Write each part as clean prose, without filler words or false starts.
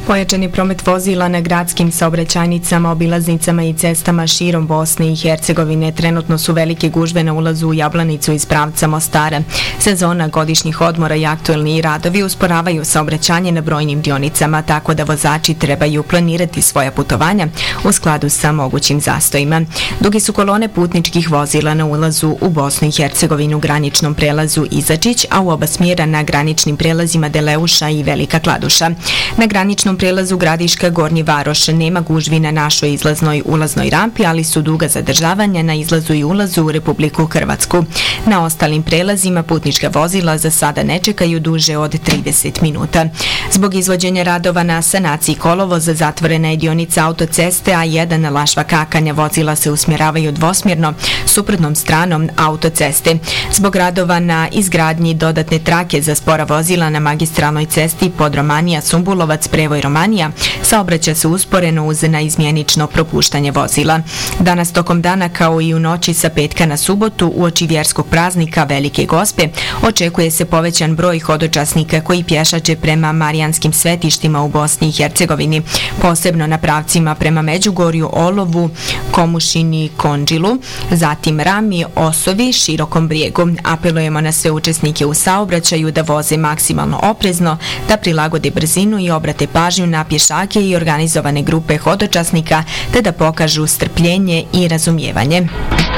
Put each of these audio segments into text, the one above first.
Pojačani promet vozila na gradskim saobraćajnicama, obilaznicama i cestama širom Bosne i Hercegovine. Trenutno su velike gužve na ulazu u Jablanicu iz pravca Mostara. Sezona godišnjih odmora i aktuelni radovi usporavaju saobraćanje na brojnim dionicama, tako da vozači trebaju planirati svoja putovanja u skladu sa mogućim zastojima. Dugi su kolone putničkih vozila na ulazu u Bosnu i Hercegovinu, graničnom prelazu Izačić, a u oba smjera na graničnim prelazima Deleuša i Velika Kladuša. Na graničnom prelazu Gradiška Gornji Varoš nema gužvi na našoj izlaznoj ulaznoj rampi, ali su duga zadržavanja na izlazu i ulazu u Republiku Hrvatsku. Na ostalim prelazima putnička vozila za sada ne čekaju duže od 30 minuta. Zbog izvođenja radova na sanaciji kolovoza zatvorena je dionica autoceste A1 Lašva Kakanja. Vozila se usmjeravaju dvosmjerno suprotnom stranom autoceste. Zbog radova na izgradnji dodatne trake za spora vozila na magistralnoj cesti Podromanija-Sumbulovac prevoj Romanija saobraća se usporeno uz naizmjenično propuštanje vozila. Danas tokom dana kao i u noći sa petka na subotu uoči vjerskog praznika Velike Gospe očekuje se povećan broj hodočasnika koji pješače prema marijanskim svetištima u Bosni i Hercegovini, posebno na pravcima prema Međugorju, Olovu, Komušini, Konđilu, zatim Rami, Osovi, Širokom Brijegu. Apelujemo na sve učesnike u saobraćaju da voze maksimalno oprezno, da prilagode brzinu i obrate pažnju na pješake i organizovane grupe hodočasnika, te da pokažu strpljenje i razumijevanje.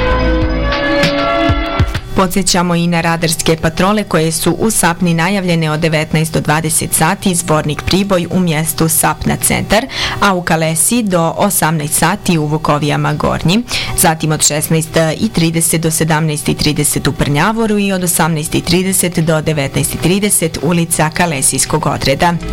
Podsjećamo i na radarske patrole koje su u Sapni najavljene od 19 do 20 sati, Zvornik Priboj u mjestu Sapna centar, a u Kalesi do 18 sati u Vukovijama Gornji, zatim od 16:30 do 17:30 u Prnjavoru i od 18:30 do 19:30 ulica Kalesijskog odreda.